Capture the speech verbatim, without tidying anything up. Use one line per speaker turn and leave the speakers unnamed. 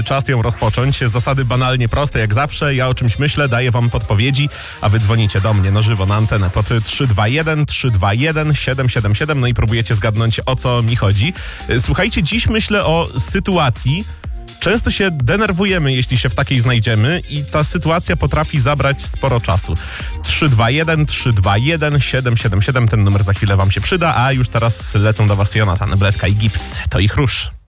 Czas ją rozpocząć. Zasady banalnie proste jak zawsze. Ja o czymś myślę, daję wam podpowiedzi, a wy dzwonicie do mnie na żywo na antenę pod trzy dwa jeden trzy dwa jeden siedem siedem siedem, no i próbujecie zgadnąć, o co mi chodzi. Słuchajcie, dziś myślę o sytuacji. Często się denerwujemy, jeśli się w takiej znajdziemy, i ta sytuacja potrafi zabrać sporo czasu. trzy dwa jeden trzy dwa jeden siedem siedem siedem, ten numer za chwilę wam się przyda, a już teraz lecą do was Jonatan, Bledka i Gips. To ich rusz.